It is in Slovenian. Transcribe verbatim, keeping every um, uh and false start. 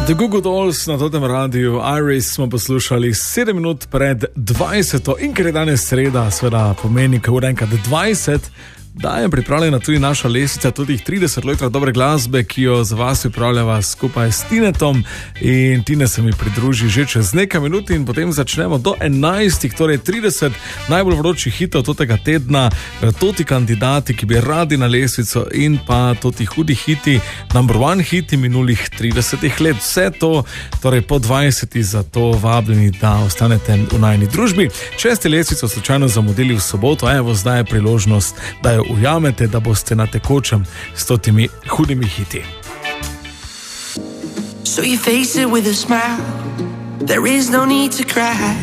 The Goo Goo Dolls na totem radiju Iris smo poslušali sedem minut pred dvajseto in ker je danes sreda, seveda pomeni, ko ure enkrat dvajset, da je pripravljena tudi naša lestvica, tudi trideset let dobre glasbe, ki jo za vas pripravljava skupaj s Tinetom, in Tine se mi pridruži že čez nekaj minut in potem začnemo do enajstih, torej trideset najbolj vročih hitov tega tedna, toti kandidati, ki bi radi na lestvico in pa toti hudi hiti, number one hiti minulih tridesetih let. Vse to, torej po dvajsetih, zato vabljeni, da ostanete v najni družbi. Če ste lestvico slučajno zamudili v soboto, evo zdaj je priložnost, da jo ujamete, da boste na tekočem s totimi hudimi hiti. So you face it with a smile. There is no need to cry.